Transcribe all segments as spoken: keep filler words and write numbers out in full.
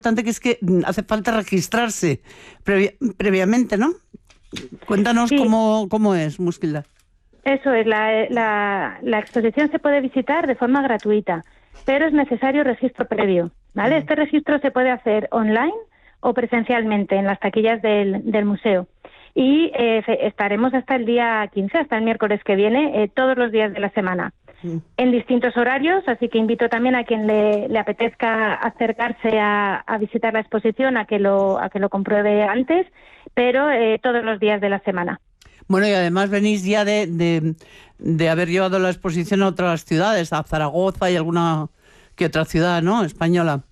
importante que es que hace falta registrarse previ- previamente, ¿no? Cuéntanos Sí. cómo, cómo es, Muskilda. Eso es, la, la, la exposición se puede visitar de forma gratuita, pero es necesario registro previo, ¿vale? Este registro se puede hacer online o presencialmente en las taquillas del, del museo. Y eh, estaremos hasta el día quince, hasta el miércoles que viene, eh, todos los días de la semana, en distintos horarios, así que invito también a quien le, le apetezca acercarse a, a visitar la exposición, a que lo, a que lo compruebe antes, pero eh, todos los días de la semana. Bueno, y además venís ya de, de, de haber llevado la exposición a otras ciudades, a Zaragoza y alguna que otra ciudad, ¿no?, española.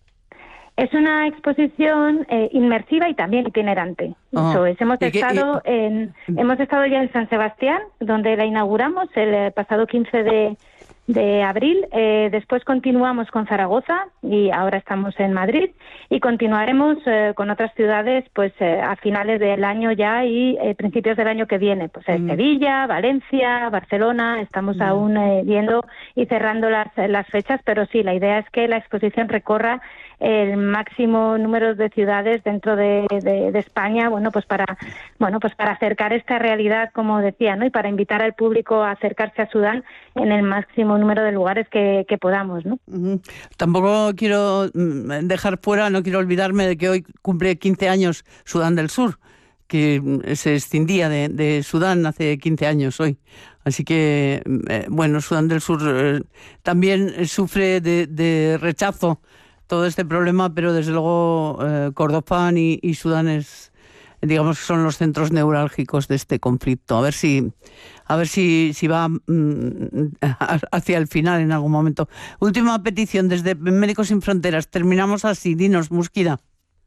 Es una exposición eh, inmersiva y también itinerante. Oh. Eso es. Hemos ¿Y qué- estado y- en, hemos estado ya en San Sebastián, donde la inauguramos el eh, pasado quince de, de abril. Eh, después continuamos con Zaragoza y ahora estamos en Madrid y continuaremos eh, con otras ciudades, pues eh, a finales del año ya y eh, principios del año que viene. Pues eh, Mm. Sevilla, Valencia, Barcelona. Estamos Mm. aún eh, viendo y cerrando las las fechas, pero sí, la idea es que la exposición recorra el máximo número de ciudades dentro de, de, de España, bueno, pues para, bueno, pues para acercar esta realidad, como decía, ¿no? Y para invitar al público a acercarse a Sudán en el máximo número de lugares que, que podamos, ¿no? Uh-huh. Tampoco quiero mm, dejar fuera, no quiero olvidarme de que hoy cumple quince años Sudán del Sur, que mm, se escindía de, de Sudán hace quince años hoy. Así que, eh, bueno, Sudán del Sur eh, también sufre de, de rechazo todo este problema, pero desde luego eh, Kordofán y, y Sudán es, digamos, que son los centros neurálgicos de este conflicto. A ver si, a ver si, si va mm, hacia el final en algún momento. Última petición desde Médicos Sin Fronteras. Terminamos así. Dinos, Muskida.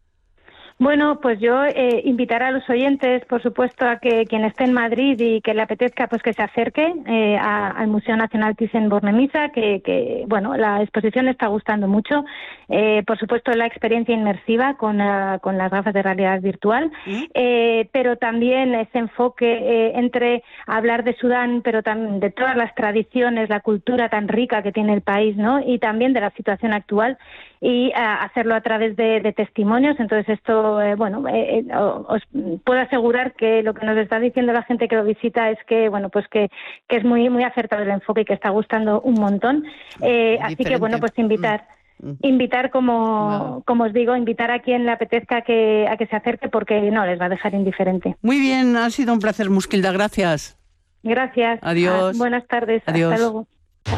Bueno, pues yo eh, invitar a los oyentes, por supuesto, a que quien esté en Madrid y que le apetezca, pues que se acerque eh, a, al Museo Nacional Thyssen-Bornemisza, que, que, bueno, la exposición está gustando mucho. Eh, por supuesto, la experiencia inmersiva con, uh, con las gafas de realidad virtual, ¿Mm? eh, pero también ese enfoque eh, entre hablar de Sudán, pero también de todas las tradiciones, la cultura tan rica que tiene el país, ¿no? Y también de la situación actual, y uh, hacerlo a través de, de testimonios. Entonces esto, eh, bueno, eh, eh, os puedo asegurar que lo que nos está diciendo la gente que lo visita es que, bueno, pues que, que es muy muy acertado el enfoque y que está gustando un montón. Eh, así que, bueno, pues invitar, mm. invitar como, wow. como os digo, invitar a quien le apetezca que, a que se acerque, porque no les va a dejar indiferente. Muy bien, ha sido un placer, Muskilda, gracias. Gracias. Adiós. Ah, buenas tardes. Adiós. Hasta luego.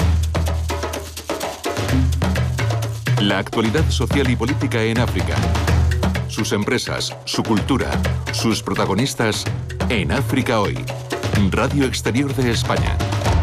La actualidad social y política en África. Sus empresas, su cultura, sus protagonistas en África Hoy. Radio Exterior de España.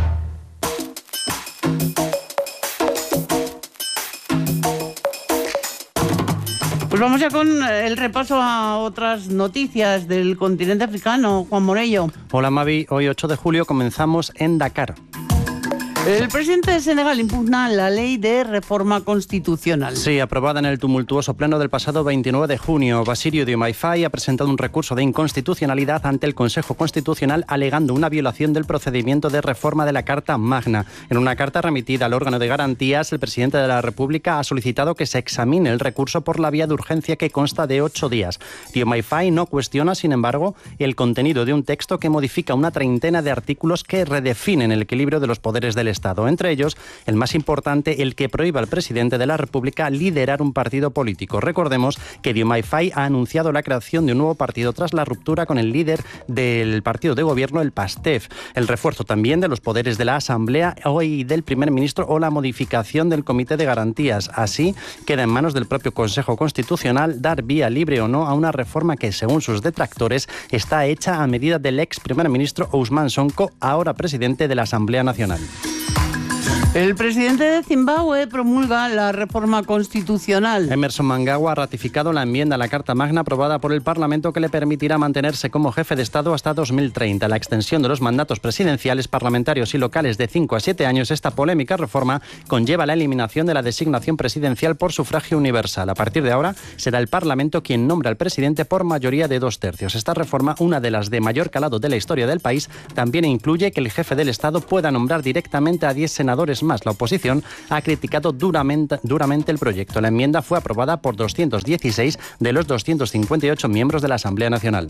Pues vamos ya con el repaso a otras noticias del continente africano. Juan Morello. Hola, Mavi. Hoy, ocho de julio, comenzamos en Dakar. El presidente de Senegal impugna la ley de reforma constitucional. Sí, aprobada en el tumultuoso pleno del pasado veintinueve de junio. Bassirou Diomaye Faye ha presentado un recurso de inconstitucionalidad ante el Consejo Constitucional alegando una violación del procedimiento de reforma de la Carta Magna. En una carta remitida al órgano de garantías, el presidente de la República ha solicitado que se examine el recurso por la vía de urgencia que consta de ocho días. Diomaye Faye no cuestiona, sin embargo, el contenido de un texto que modifica una treintena de artículos que redefinen el equilibrio de los poderes del Estado. Entre ellos, el más importante, el que prohíba al presidente de la República liderar un partido político. Recordemos que Diomaye Faye ha anunciado la creación de un nuevo partido tras la ruptura con el líder del partido de gobierno, el PASTEF. El refuerzo también de los poderes de la Asamblea y del primer ministro o la modificación del Comité de Garantías. Así, queda en manos del propio Consejo Constitucional dar vía libre o no a una reforma que, según sus detractores, está hecha a medida del ex primer ministro Ousmane Sonko, ahora presidente de la Asamblea Nacional. El presidente de Zimbabue promulga la reforma constitucional. Emmerson Mnangagwa ha ratificado la enmienda a la Carta Magna aprobada por el Parlamento que le permitirá mantenerse como jefe de Estado hasta dos mil treinta. La extensión de los mandatos presidenciales, parlamentarios y locales de cinco a siete años, esta polémica reforma conlleva la eliminación de la designación presidencial por sufragio universal. A partir de ahora será el Parlamento quien nombra al presidente por mayoría de dos tercios. Esta reforma, una de las de mayor calado de la historia del país, también incluye que el jefe del Estado pueda nombrar directamente a diez senadores Es más, la oposición ha criticado duramente, duramente el proyecto. La enmienda fue aprobada por doscientos dieciséis de los doscientos cincuenta y ocho miembros de la Asamblea Nacional.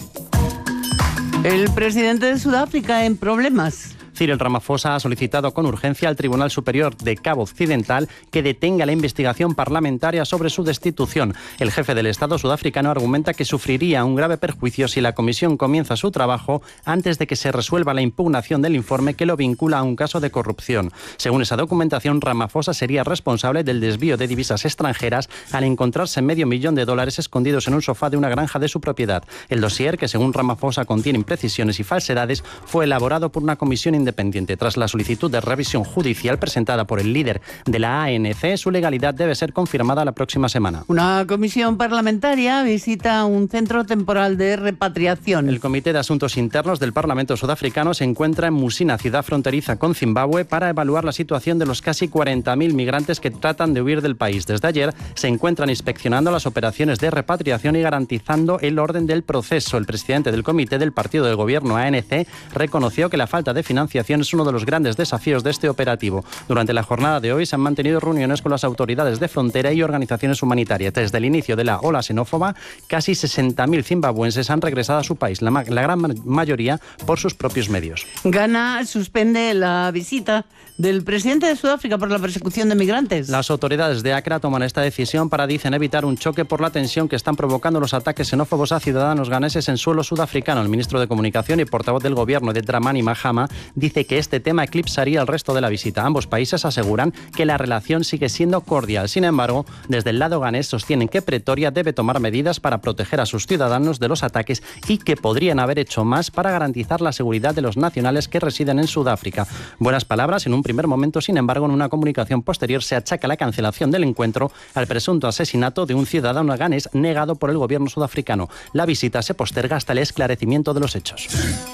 El presidente de Sudáfrica en problemas. Cyril Ramaphosa ha solicitado con urgencia al Tribunal Superior de Cabo Occidental que detenga la investigación parlamentaria sobre su destitución. El jefe del Estado sudafricano argumenta que sufriría un grave perjuicio si la comisión comienza su trabajo antes de que se resuelva la impugnación del informe que lo vincula a un caso de corrupción. Según esa documentación, Ramaphosa sería responsable del desvío de divisas extranjeras al encontrarse medio millón de dólares escondidos en un sofá de una granja de su propiedad. El dossier, que según Ramaphosa contiene imprecisiones y falsedades, fue elaborado por una comisión independiente. Tras la solicitud de revisión judicial presentada por el líder de la A N C, su legalidad debe ser confirmada la próxima semana. Una comisión parlamentaria visita un centro temporal de repatriación. El Comité de Asuntos Internos del Parlamento sudafricano se encuentra en Musina, ciudad fronteriza con Zimbabue, para evaluar la situación de los casi cuarenta mil migrantes que tratan de huir del país. Desde ayer se encuentran inspeccionando las operaciones de repatriación y garantizando el orden del proceso. El presidente del comité del partido del gobierno A N C reconoció que la falta de financiación es uno de los grandes desafíos de este operativo. Durante la jornada de hoy se han mantenido reuniones con las autoridades de frontera y organizaciones humanitarias. Desde el inicio de la ola xenófoba, casi sesenta mil zimbabuenses han regresado a su país, la, ma- la gran mayoría por sus propios medios. Ghana suspende la visita del presidente de Sudáfrica por la persecución de migrantes. Las autoridades de Accra toman esta decisión para, dicen, evitar un choque por la tensión que están provocando los ataques xenófobos a ciudadanos ganeses en suelo sudafricano. El ministro de Comunicación y portavoz del gobierno de Dramani Mahama dice que este tema eclipsaría el resto de la visita. Ambos países aseguran que la relación sigue siendo cordial. Sin embargo, desde el lado ganés sostienen que Pretoria debe tomar medidas para proteger a sus ciudadanos de los ataques y que podrían haber hecho más para garantizar la seguridad de los nacionales que residen en Sudáfrica. Buenas palabras en un primer momento, sin embargo, en una comunicación posterior se achaca la cancelación del encuentro al presunto asesinato de un ciudadano ganés negado por el gobierno sudafricano. La visita se posterga hasta el esclarecimiento de los hechos.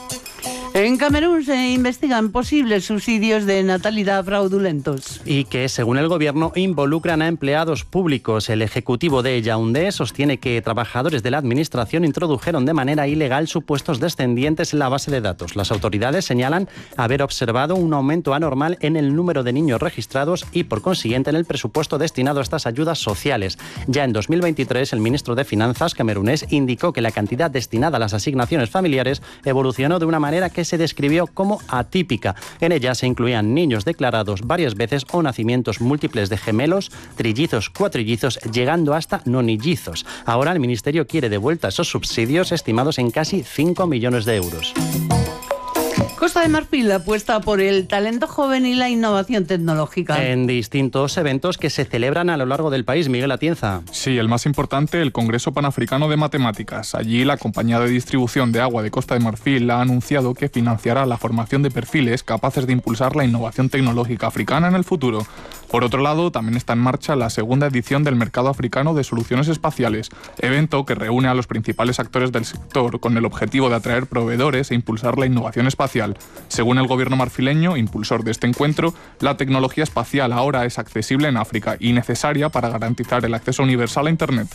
En Camerún se investigan posibles subsidios de natalidad fraudulentos. Y que, según el gobierno, involucran a empleados públicos. El ejecutivo de Yaoundé sostiene que trabajadores de la administración introdujeron de manera ilegal supuestos descendientes en la base de datos. Las autoridades señalan haber observado un aumento anormal en el número de niños registrados y, por consiguiente, en el presupuesto destinado a estas ayudas sociales. Ya en dos mil veintitrés, el ministro de Finanzas camerunés indicó que la cantidad destinada a las asignaciones familiares evolucionó de una manera que se describió como atípica. En ella se incluían niños declarados varias veces o nacimientos múltiples de gemelos, trillizos, cuatrillizos, llegando hasta nonillizos. Ahora el ministerio quiere de vuelta esos subsidios estimados en casi cinco millones de euros. Costa de Marfil apuesta por el talento joven y la innovación tecnológica. En distintos eventos que se celebran a lo largo del país. Miguel Atienza. Sí, el más importante, el Congreso Panafricano de Matemáticas. Allí la compañía de distribución de agua de Costa de Marfil ha anunciado que financiará la formación de perfiles capaces de impulsar la innovación tecnológica africana en el futuro. Por otro lado, también está en marcha la segunda edición del Mercado Africano de Soluciones Espaciales, evento que reúne a los principales actores del sector con el objetivo de atraer proveedores e impulsar la innovación espacial. Según el gobierno marfileño, impulsor de este encuentro, la tecnología espacial ahora es accesible en África y necesaria para garantizar el acceso universal a Internet.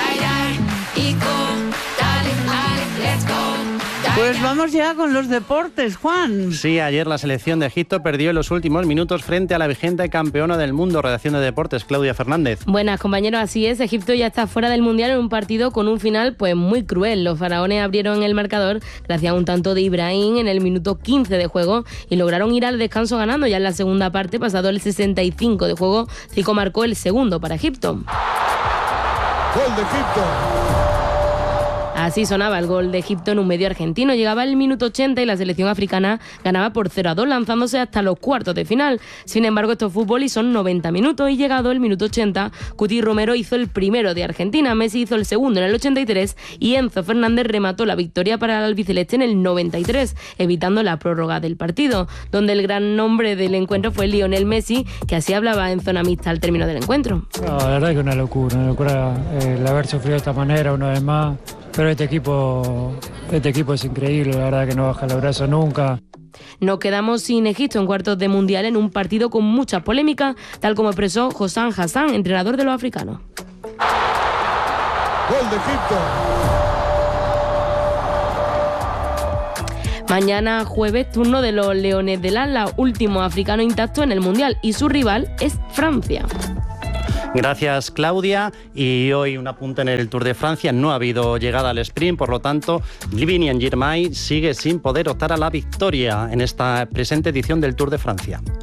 Pues vamos ya con los deportes, Juan. Sí, ayer la selección de Egipto perdió en los últimos minutos frente a la vigente campeona del mundo. Redacción de Deportes, Claudia Fernández. Buenas, compañeros, así es. Egipto ya está fuera del Mundial en un partido con un final pues muy cruel. Los faraones abrieron el marcador gracias a un tanto de Ibrahim en el minuto quince de juego y lograron ir al descanso ganando. Ya en la segunda parte, pasado el sesenta y cinco de juego, Zico marcó el segundo para Egipto. Gol de Egipto. Así sonaba el gol de Egipto en un medio argentino. Llegaba el minuto ochenta y la selección africana ganaba por cero a dos, lanzándose hasta los cuartos de final. Sin embargo, esto es fútbol y son noventa minutos. Y llegado el minuto ochenta, Cuti Romero hizo el primero de Argentina, Messi hizo el segundo en el ochenta y tres y Enzo Fernández remató la victoria para el albiceleste en el noventa y tres, evitando la prórroga del partido, donde el gran nombre del encuentro fue Lionel Messi, que así hablaba en zona mixta al término del encuentro. No, la verdad que una locura, una locura eh, el haber sufrido de esta manera una vez más. Pero este equipo, este equipo es increíble, la verdad que no baja los brazos nunca. Nos quedamos sin Egipto en cuartos de mundial en un partido con mucha polémica, tal como expresó Hossam Hassan, entrenador de los africanos. Gol de Egipto. Mañana jueves, turno de los Leones del Atlas, último africano intacto en el Mundial, y su rival es Francia. Gracias, Claudia. Y hoy un apunte en el Tour de Francia. No ha habido llegada al sprint, por lo tanto, Livigno Girmay sigue sin poder optar a la victoria en esta presente edición del Tour de Francia.